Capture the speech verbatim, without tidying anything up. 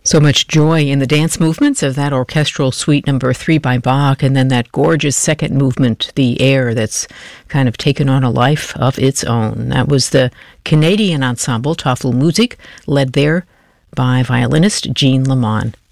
So much joy in the dance movements of that orchestral suite number three by Bach, and then that gorgeous second movement, the air, that's kind of taken on a life of its own. That was the Canadian ensemble Tafelmusik, led there by violinist Jean Lamont.